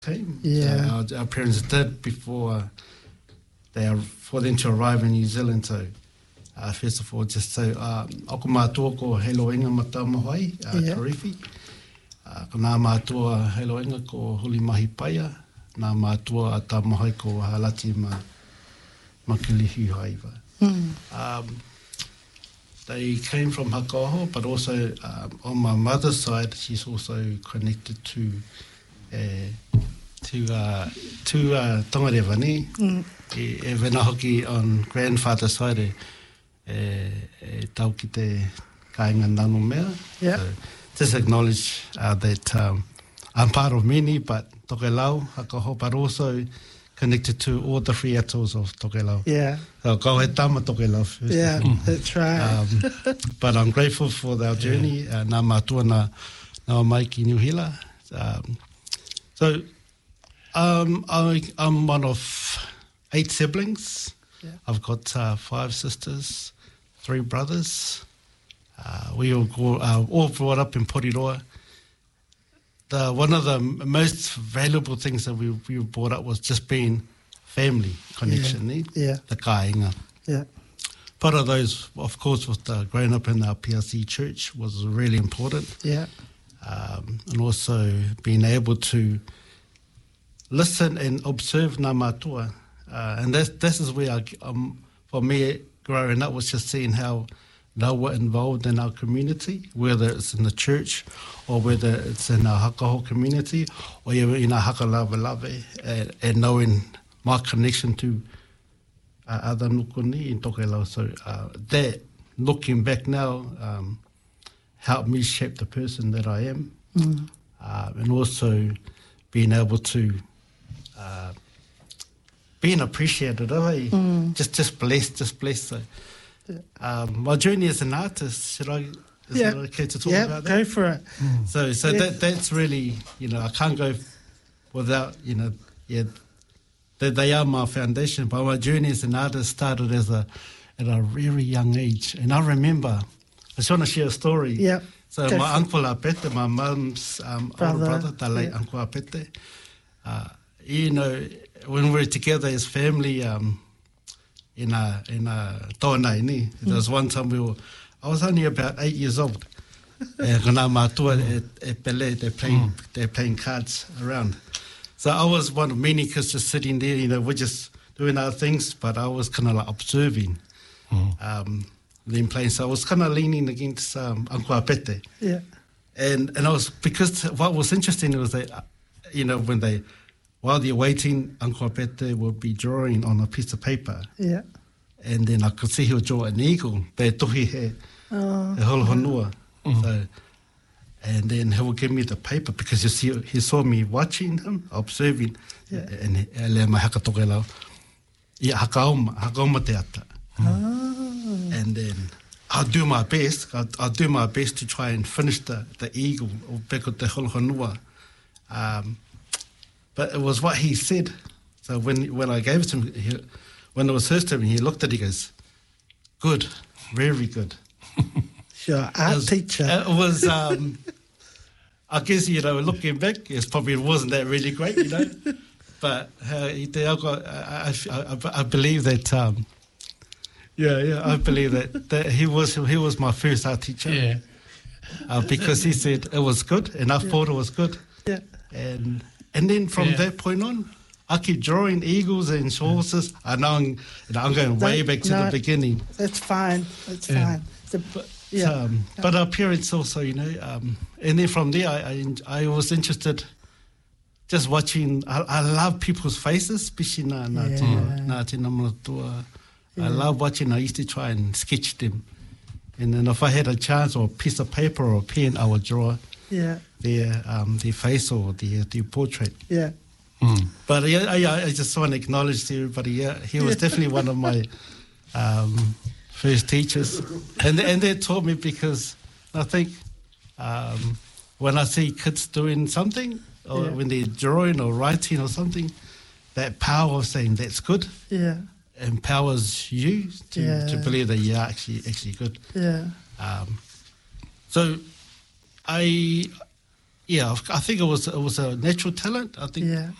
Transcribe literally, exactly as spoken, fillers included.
team. Yeah. Uh, our, our parents did before they are for them to arrive in New Zealand. So uh, first of all, just so uh, ako mātua ko heloinga mata mahoi, uh, Yeah. Kariwhi. Uh, ko nā mātua heloinga ko Huli Mahi Paia. Nā mātua a tā mahoi ko Halati ma Makilihi Haiva. Mm. Um, they came from Hakaho, but also um, on my mother's side, she's also connected to uh, to uh, to uh, Tongarevani. Mm. E, e vena hoki on grandfather's side, e, e, e tau ki te kāinga nanu mea. Yeah. So just acknowledge uh, that um, I'm part of many, but Tokelau, Hakaho, but also connected to all the three atolls of Tokelau. Yeah. So go ahead, tama Tokelau first. Yeah, that's right. Um, but I'm grateful for our journey. Uh, nā mātua nā, nā mai ki New Hila. Um, so um, I, I'm one of eight siblings. Yeah. I've got uh, five sisters, three brothers. Uh, we all, grew, uh, all brought up in Poriroa. The, one of the most valuable things that we, we were brought up was just being family connection. Yeah. Eh? Yeah. The kāinga. Yeah. Part of those, of course, with uh, growing up in our P R C church was really important. Yeah. Um, and also being able to listen and observe nā mātua. Uh, and that's, this is where, I, um, for me, growing up was just seeing how they were involved in our community, whether it's in the church or whether it's in our Hakaho community or even in our Hakalawalawe, and, and knowing my connection to uh, other nukuni in Tokelau. So uh, that, looking back now, um, helped me shape the person that I am. Mm. Uh, and also being able to uh, being appreciated, eh? Mm. just just blessed, just blessed. So, um, my journey as an artist, should I? Is Yeah. it okay to talk Yeah, about that? go for it. So, so Yeah. that that's really, you know, I can't go without, you know, yeah, they, they are my foundation. But my journey as an artist started as a at a very young age, and I remember. I just want to share a story. Yeah. So Go my for uncle Apete, my mum's um, Brother, older brother, the late yeah. Uncle Apete, uh, you know, when we were together as family um, in a in a tōnai ni, there was one time we were, I was only about eight years old. E ngana mātua e, e pele, they're playing, mm. they're playing cards around. So I was one of many kids just sitting there, you know, we're just doing our things, but I was kind of like observing. Mm. Um, them playing, so I was kind of leaning against um, Uncle Apete. Yeah. And and I was, because what was interesting was that, uh, you know, when they, while they're waiting, Uncle Apete would be drawing on a piece of paper. Yeah. And then I could see he would draw an eagle, pe tohi he, Oh. e holo honua. Mm. So, and then he would give me the paper because you see, he saw me watching him, observing, Yeah. and he le mai haka toke lau. Ia hakaoma, hakaoma te ata. Oh. And then I'll do my best. I'll, I'll do my best to try and finish the, the eagle or peko te holohanua. Um, but it was what he said. So when when I gave it to him, he, when it was his turn, he looked at it, he goes, good, very good. Your art It was, teacher. It was, um, I guess, you know, looking back, it probably wasn't that really great, you know. But uh, he, I, got, I, I, I believe that... Um, Yeah, yeah, I believe that, that he was he was my first art teacher. Yeah. Uh, because he said it was good, and I yeah. thought it was good. Yeah. And and then from Yeah. that point on, I keep drawing eagles and horses. I know I'm, you know, I'm going way That- back to no, the beginning. That's fine. That's Yeah. fine. The, But, yeah. um, but our parents also, you know, um, and then from there, I, I I was interested. Just watching, I, I love people's faces, especially na na te Yeah. na te namanatua. I Yeah. love watching. I used to try and sketch them. And then if I had a chance or a piece of paper or a pen, I would draw Yeah. their um, their face or their, their portrait. Yeah. Mm. But yeah, I, I just want to acknowledge to everybody, yeah, he was definitely one of my um, first teachers. And, and they taught me because I think um, when I see kids doing something, or Yeah. when they're drawing or writing or something, that power of saying that's good Yeah. empowers you to, Yeah. to believe that you're actually actually good. Yeah. Um, so I, yeah, I think it was it was a natural talent. I think Yeah.